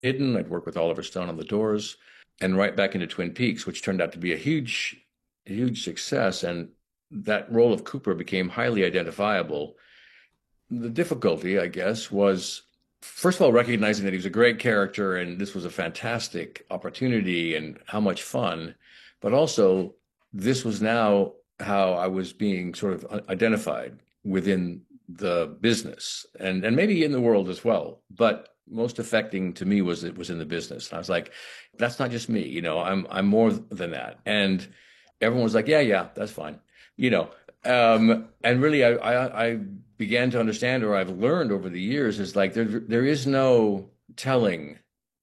Hidden. I'd worked with Oliver Stone on The Doors, and right back into Twin Peaks, which turned out to be a huge success. And that role of Cooper became highly identifiable. The difficulty, I guess, was first of all recognizing that he was a great character and this was a fantastic opportunity and how much fun, but also this was now how I was being sort of identified within the business and maybe in the world as well. But most affecting to me was it was in the business. And I was like, that's not just me, I'm more than that. And everyone was like, yeah, yeah, that's fine. You know, and really, I began to understand, or I've learned over the years, is like there is no telling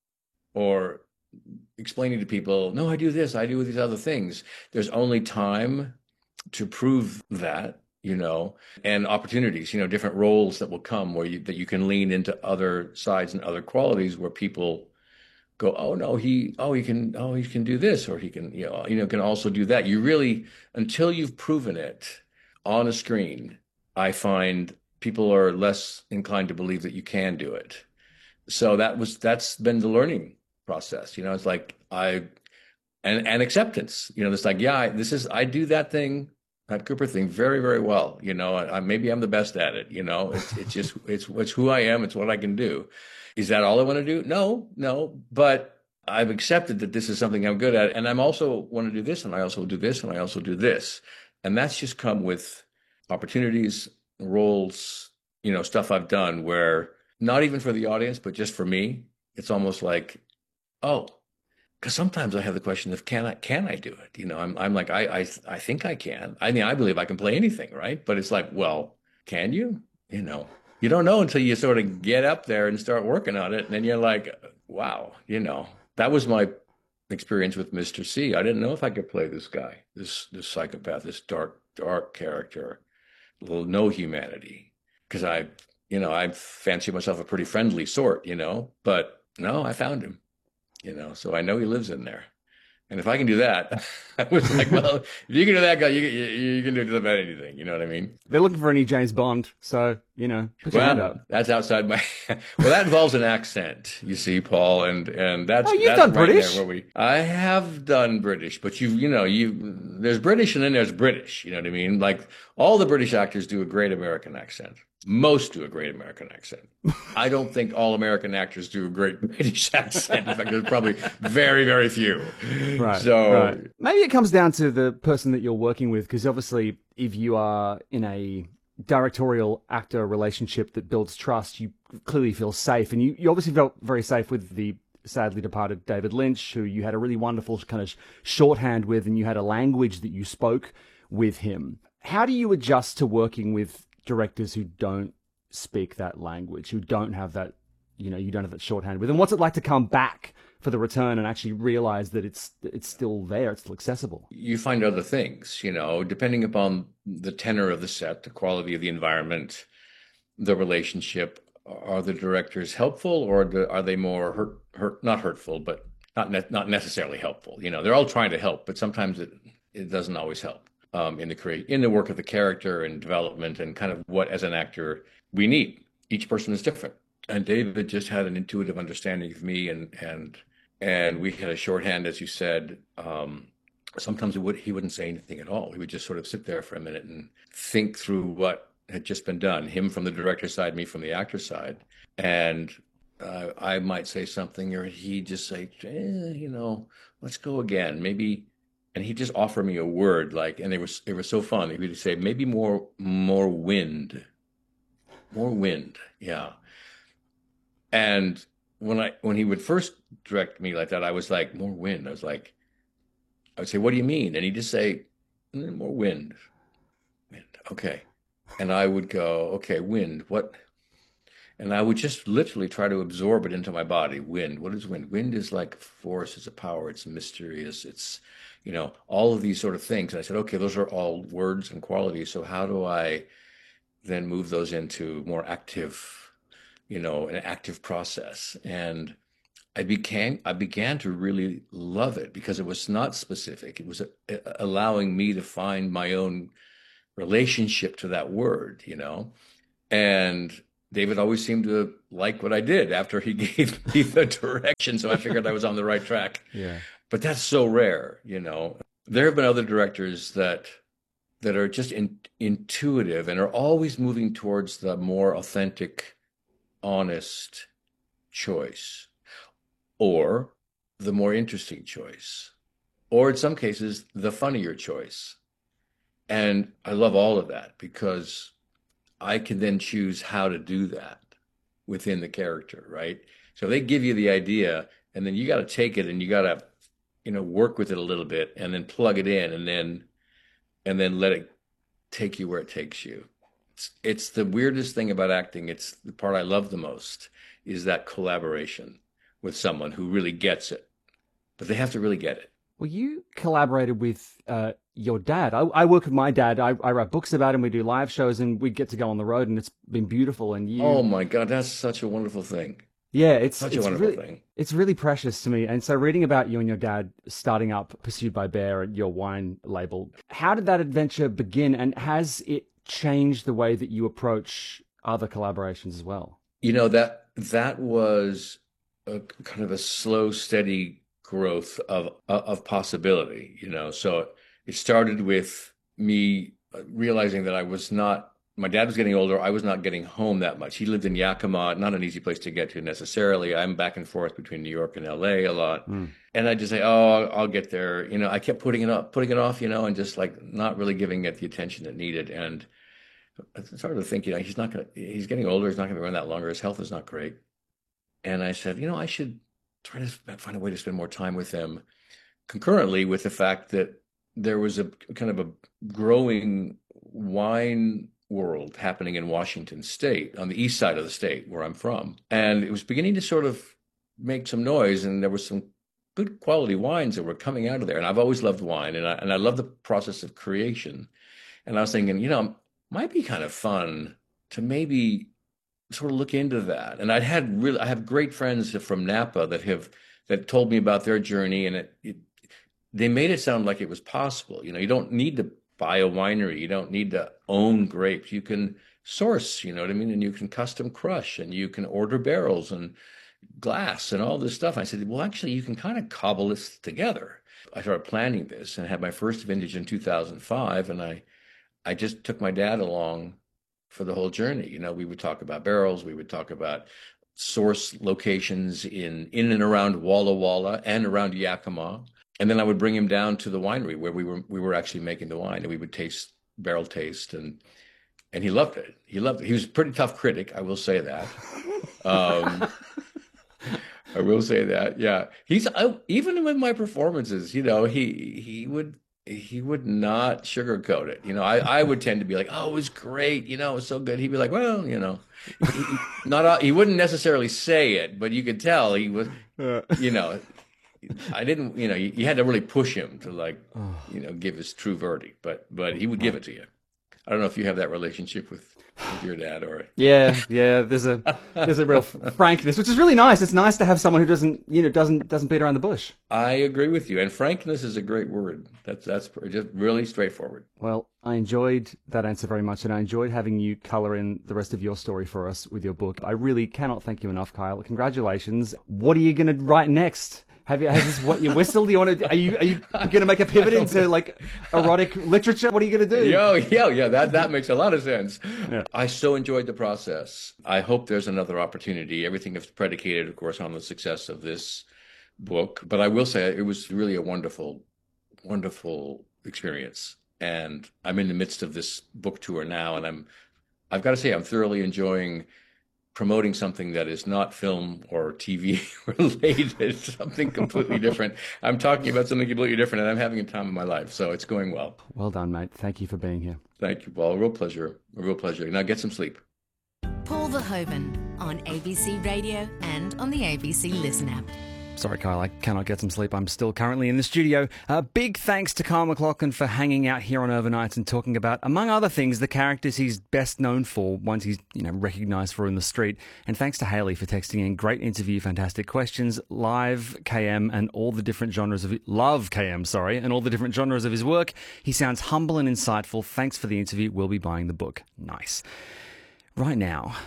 or explaining to people, no, I do this, I do these other things. There's only time to prove that, and opportunities, different roles that will come where that you can lean into other sides and other qualities where people go, oh no, he can do this, or he can, can also do that. You really, until you've proven it on a screen, I find people are less inclined to believe that you can do it. So that's been the learning process. It's like and acceptance. It's like, yeah, I do that thing, that Cooper thing very, very well. Maybe I'm the best at it. It's just it's who I am. It's what I can do. Is that all I want to do? No, no. But I've accepted that this is something I'm good at, and I'm also want to do this, and I also do this, and I also do this, and that's just come with opportunities, roles, stuff I've done where not even for the audience, but just for me, it's almost like, oh, because sometimes I have the question of can I do it? I'm like I think I can. I mean, I believe I can play anything, right? But it's like, well, can you? You don't know until you sort of get up there and start working on it, and then you're like, wow, that was my experience with Mr. C. I didn't know if I could play this guy, this psychopath, this dark character, little no humanity, because I fancy myself a pretty friendly sort, but no, I found him. So I know he lives in there. And if I can do that, I was like, well, if you can do that, guy, you can do just about anything. You know what I mean? They're looking for a new James Bond, so put your hand Well, up. that's outside my. Well, that involves an accent, you see, Paul, and Oh, that's you've that's done right there British. where we. I have done British, but there's British and then there's British. You know what I mean? Like all the British actors do a great American accent. Most do a great American accent. I don't think all American actors do a great British accent. In fact, there's probably very, very few. Right, So right. Maybe it comes down to the person that you're working with, because obviously, if you are in a directorial actor relationship that builds trust, you clearly feel safe. And you obviously felt very safe with the sadly departed David Lynch, who you had a really wonderful kind of shorthand with, and you had a language that you spoke with him. How do you adjust to working with directors who don't speak that language, who don't have that, you don't have that shorthand with? And what's it like to come back for the return and actually realize that it's still there, it's still accessible? you find other things, depending upon the tenor of the set, the quality of the environment, the relationship. Are the directors helpful, or are they more not hurtful, but not necessarily helpful? They're all trying to help, but sometimes it doesn't always help in the work of the character and development and kind of what as an actor we need. Each person is different, and David just had an intuitive understanding of me, and we had a shorthand, as you said. Sometimes he wouldn't say anything at all. He would just sort of sit there for a minute and think through what had just been done, him from the director side, me from the actor side. And I might say something, or he'd just say, let's go again. Maybe, and he'd just offer me a word, like, and it was so fun. He would say, maybe more wind, more wind. Yeah. And when he would first direct me like that, I was like, more wind. I would say, what do you mean? And he'd just say, more wind. Wind. Okay. And I would go, okay, wind, what? And I would just literally try to absorb it into my body. Wind, what is wind? Wind is like force, it's a power, it's mysterious, it's, all of these sort of things. And I said, okay, those are all words and qualities. So how do I then move those into more active, an active process? And I began to really love it because it was not specific. It was allowing me to find my own relationship to that word, and David always seemed to like what I did after he gave me the direction. So I figured I was on the right track. Yeah. But that's so rare, you know. There have been other directors that are just intuitive and are always moving towards the more authentic, honest choice, or the more interesting choice, or in some cases, the funnier choice. And I love all of that because I can then choose how to do that within the character, right? So they give you the idea, and then you got to take it and you got to, work with it a little bit, and then plug it in, and then let it take you where it takes you. It's the weirdest thing about acting. It's the part I love the most is that collaboration with someone who really gets it, but they have to really get it. Well, you collaborated with your dad. I work with my dad. I write books about him. We do live shows, and we get to go on the road, and it's been beautiful. And Oh my God, that's such a wonderful thing. yeah, it's Such a it's wonderful really thing. it's really precious to me. And so, reading about you and your dad starting up Pursued by Bear and your wine label, how did that adventure begin, and has it changed the way that you approach other collaborations as well? That was a kind of a slow, steady growth of possibility. So it started with me realizing that I was not. My dad was getting older. I was not getting home that much. He lived in Yakima, not an easy place to get to necessarily. I'm back and forth between New York and LA a lot. Mm. And I just say, oh, I'll get there. I kept putting it off, and just like not really giving it the attention it needed. And I started to think, he's getting older. He's not going to be around that longer. His health is not great. And I said, I should try to find a way to spend more time with him, concurrently with the fact that there was a kind of a growing wine world happening in Washington State, on the east side of the state where I'm from. And it was beginning to sort of make some noise, and there was some good quality wines that were coming out of there. And I've always loved wine, and I love the process of creation. And I was thinking, might be kind of fun to maybe sort of look into that. And I have great friends from Napa that told me about their journey, and they made it sound like it was possible. You don't need to buy a winery. You don't need to own grapes. You can source, you know what I mean? And you can custom crush, and you can order barrels and glass and all this stuff. I said, well, actually, you can kind of cobble this together. I started planning this and had my first vintage in 2005, and I just took my dad along for the whole journey. We would talk about barrels, we would talk about source locations in and around Walla Walla and around Yakima. And then I would bring him down to the winery where we were actually making the wine, and we would barrel taste, and he loved it. He loved it. He was a pretty tough critic, I will say that. I will say that. Yeah. Even with my performances, he would not sugarcoat it. I would tend to be like, oh, it was great. It was so good. He'd be like, well, he wouldn't necessarily say it, but you could tell he was, I didn't, you had to really push him to give his true verdict, but he would give it to you. I don't know if you have that relationship with your dad or. Yeah. There's a real frankness, which is really nice. It's nice to have someone who doesn't beat around the bush. I agree with you, and frankness is a great word. That's just really straightforward. Well, I enjoyed that answer very much, and I enjoyed having you color in the rest of your story for us with your book. I really cannot thank you enough, Kyle. Congratulations. What are you going to write next? Has this what you whistle? Do you want to? Are you going to make a pivot into erotic literature? What are you going to do? Yeah. That makes a lot of sense. Yeah. I so enjoyed the process. I hope there's another opportunity. Everything is predicated, of course, on the success of this book. But I will say it was really a wonderful, wonderful experience. And I'm in the midst of this book tour now, and I've got to say I'm thoroughly enjoying promoting something that is not film or TV related, something completely different. I'm talking about something completely different, and I'm having a time of my life. So it's going well. Well done, mate. Thank you for being here. Thank you, Paul. A real pleasure. A real pleasure. Now get some sleep. Paul Verhoeven on ABC Radio and on the ABC Listen app. Sorry, Kyle, I cannot get some sleep. I'm still currently in the studio. Big thanks to Kyle MacLachlan for hanging out here on Overnights and talking about, among other things, the characters he's best known for, ones he's recognised for in the street. And thanks to Haley for texting in. Great interview, fantastic questions, live KM and all the different genres of love KM, sorry, and all the different genres of his work. He sounds humble and insightful. Thanks for the interview. We'll be buying the book. Nice. Right now,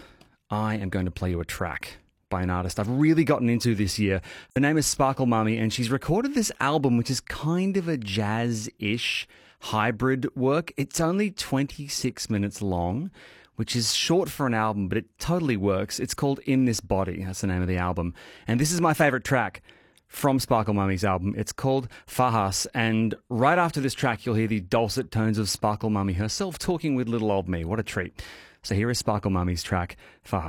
I am going to play you a track by an artist I've really gotten into this year. Her name is Sparkle Mummy, and she's recorded this album, which is kind of a jazz-ish hybrid work. It's only 26 minutes long, which is short for an album, but it totally works. It's called In This Body. That's the name of the album. And this is my favorite track from Sparkle Mummy's album. It's called Fahas, and right after this track, you'll hear the dulcet tones of Sparkle Mummy herself talking with little old me. What a treat. So here is Sparkle Mummy's track, Fahas.